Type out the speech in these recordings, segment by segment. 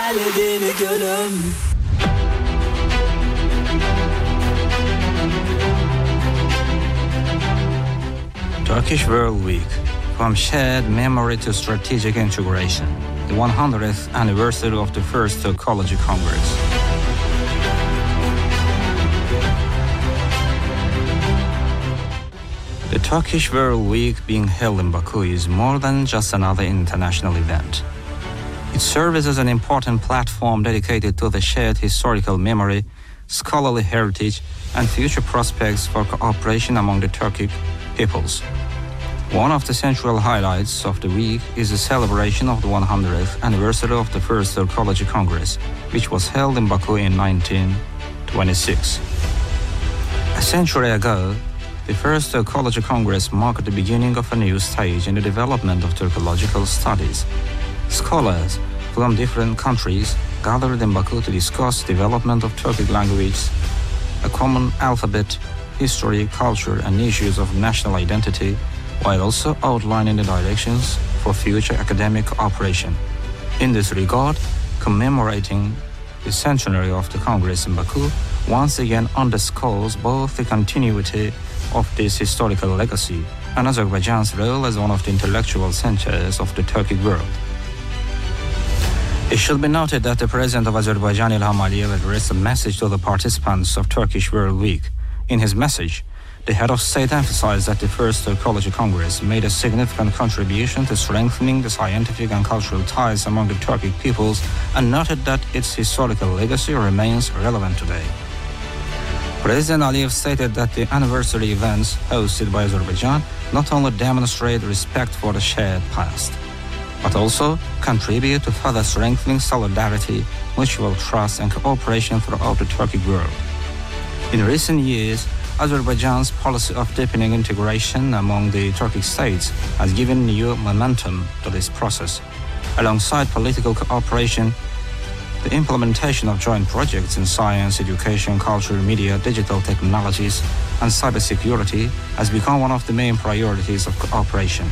ilerlediğini görün. Turkish World Week, from shared memory to strategic integration, the 100th anniversary of the first Turkology Congress. The Turkish World Week being held in Baku is more than just another international event. It serves as an important platform dedicated to the shared historical memory, scholarly heritage, and future prospects for cooperation among the Turkic peoples. One of the central highlights of the week is the celebration of the 100th anniversary of the first Turkology Congress, which was held in Baku in 1926. A century ago, the first Turkology Congress marked the beginning of a new stage in the development of Turkological studies. Scholars from different countries gathered in Baku to discuss development of Turkic language, a common alphabet, history, culture, and issues of national identity, while also outlining the directions for future academic cooperation. In this regard, commemorating the centenary of the Congress in Baku once again underscores both the continuity of this historical legacy and Azerbaijan's role as one of the intellectual centers of the Turkic world. It should be noted that the President of Azerbaijan, Ilham Aliyev, addressed a message to the participants of Turkish World Week. In his message, the head of state emphasized that the first Turkology Congress made a significant contribution to strengthening the scientific and cultural ties among the Turkic peoples and noted that its historical legacy remains relevant today. President Aliyev stated that the anniversary events hosted by Azerbaijan not only demonstrate respect for the shared past, but also contribute to further strengthening solidarity, mutual trust, and cooperation throughout the Turkic world. In recent years, Azerbaijan's policy of deepening integration among the Turkic states has given new momentum to this process. Alongside political cooperation, the implementation of joint projects in science, education, culture, media, digital technologies, and cybersecurity has become one of the main priorities of cooperation.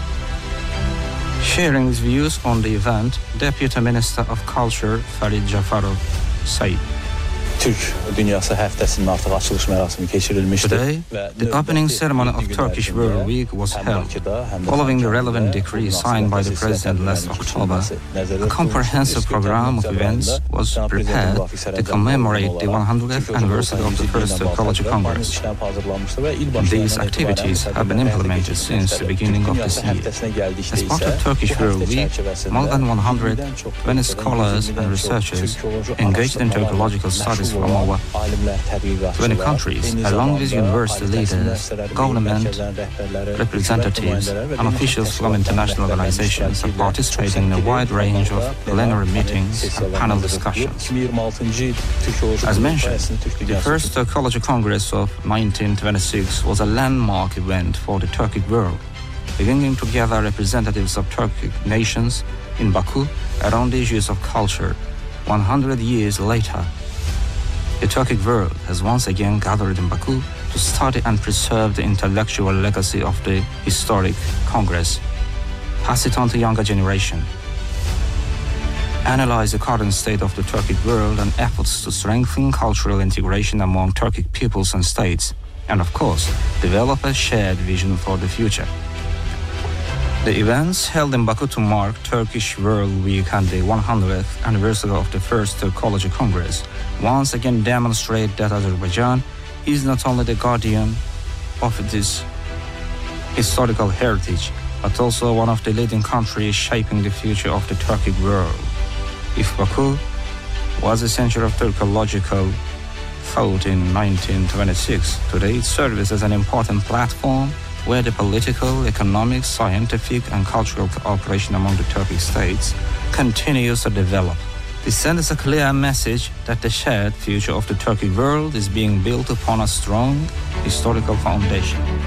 Sharing his views on the event, Deputy Minister of Culture Farid Jafarov said, Türk Dünyası Həftəsinin artıq açılış mərasimi keçirilmişdi. Today, the opening ceremony of Turkish World Week was held. Following the relevant decree signed by the President last October, a comprehensive program of events was prepared to commemorate the 100th anniversary of the first Turkology Congress. These activities have been implemented since the beginning of this year. As part of Turkish World Week, more than 120 scholars and researchers engaged in Turkological studies from over 20 countries, along with university leaders, government representatives, and officials from international organizations are participating in a wide range of plenary meetings and panel discussions. As mentioned, the first Turkology Congress of 1926 was a landmark event for the Turkic world, bringing together representatives of Turkic nations in Baku around the issues of culture. 100 years later, the Turkic world has once again gathered in Baku to study and preserve the intellectual legacy of the historic Congress, pass it on to younger generation, analyze the current state of the Turkic world and efforts to strengthen cultural integration among Turkic peoples and states, and of course, develop a shared vision for the future. The events held in Baku to mark Turkish World Week and the 100th anniversary of the first Turkology Congress once again demonstrate that Azerbaijan is not only the guardian of this historical heritage, but also one of the leading countries shaping the future of the Turkic world. If Baku was a center of Turkological thought in 1926, today it serves as an important platform where the political, economic, scientific, and cultural cooperation among the Turkic states continues to develop. This sends a clear message that the shared future of the Turkic world is being built upon a strong historical foundation.